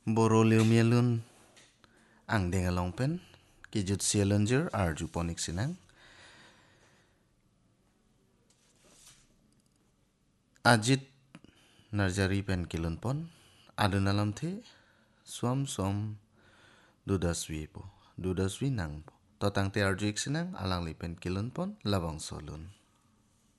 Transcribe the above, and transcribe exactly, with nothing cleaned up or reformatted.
Boro liumialun ang dengalong pen kijut sialenjer arju ponik sinang ajit narjari pen kilun pon adun alam the suam suam dudaswi po dudaswi nang po totang te arju ik sinang alang li pen kilun pon labang solun.